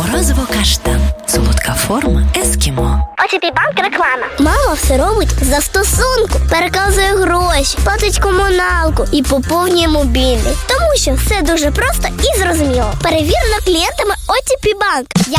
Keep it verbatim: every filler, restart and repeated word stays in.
Морозиво каштан. Солодка форма ескімо. о те пі Банк реклама. Мама все робить за стосунку. Переказує гроші, платить комуналку і поповнює мобільний. Тому що все дуже просто і зрозуміло. Перевірено клієнтами о те пі Банк. Я